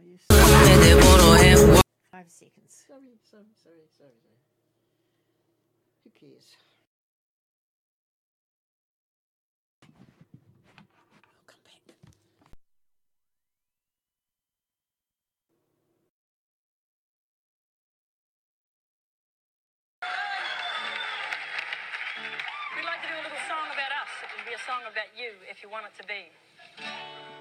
5 seconds. Sorry. Who cares? I'll come back. We'd like to do a little song about us. It would be a song about you if you want it to be.